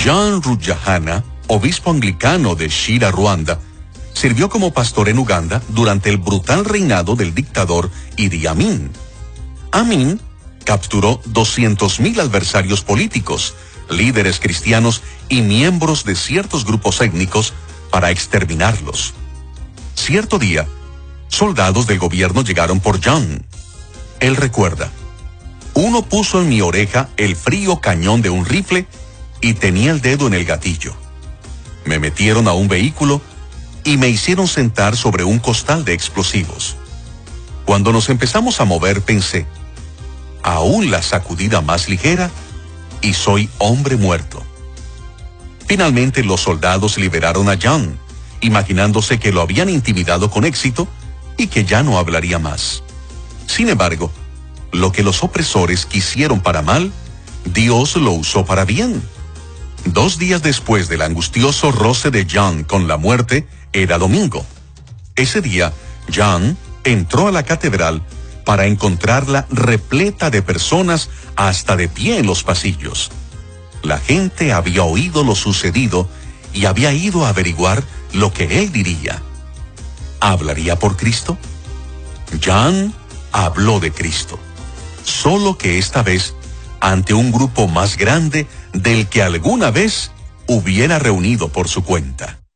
John Rujahana, obispo anglicano de Shira, Ruanda, sirvió como pastor en Uganda durante el brutal reinado del dictador Idi Amin. Amin capturó 200.000 adversarios políticos, líderes cristianos y miembros de ciertos grupos étnicos para exterminarlos. Cierto día, soldados del gobierno llegaron por John. Él recuerda: uno puso en mi oreja el frío cañón de un rifle y tenía el dedo en el gatillo. Me metieron a un vehículo y me hicieron sentar sobre un costal de explosivos. Cuando nos empezamos a mover pensé: aún la sacudida más ligera y soy hombre muerto. Finalmente los soldados liberaron a John, imaginándose que lo habían intimidado con éxito y que ya no hablaría más. Sin embargo, lo que los opresores quisieron para mal, Dios lo usó para bien. 2 días después del angustioso roce de John con la muerte, era domingo. Ese día, John entró a la catedral para encontrarla repleta de personas hasta de pie en los pasillos. La gente había oído lo sucedido y había ido a averiguar lo que él diría. ¿Hablaría por Cristo? John habló de Cristo, solo que esta vez ante un grupo más grande del que alguna vez hubiera reunido por su cuenta.